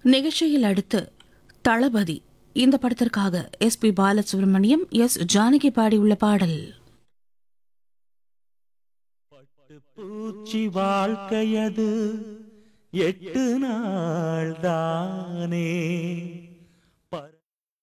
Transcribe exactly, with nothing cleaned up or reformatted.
நிகழ்ச்சியில் அடுத்து தளபதி இந்த படத்திற்காக S B Balasubramaniam S Janaki பாடியுள்ள பாடல். பூச்சி வாழ்க்கையது எட்டு நாள் தானே